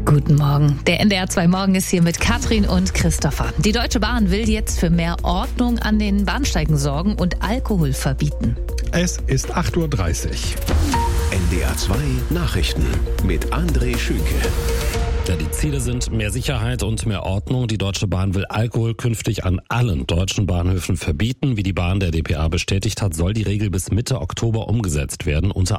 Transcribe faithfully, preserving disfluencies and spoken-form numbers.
Guten Morgen. Der N D R zwei Morgen ist hier mit Katrin und Christopher. Die Deutsche Bahn will jetzt für mehr Ordnung an den Bahnsteigen sorgen und Alkohol verbieten. Es ist acht Uhr dreißig. N D R zwei Nachrichten mit André Schünke. Ja, die Ziele sind mehr Sicherheit und mehr Ordnung. Die Deutsche Bahn will Alkohol künftig an allen deutschen Bahnhöfen verbieten. Wie die Bahn der D P A bestätigt hat, soll die Regel bis Mitte Oktober umgesetzt werden. Unter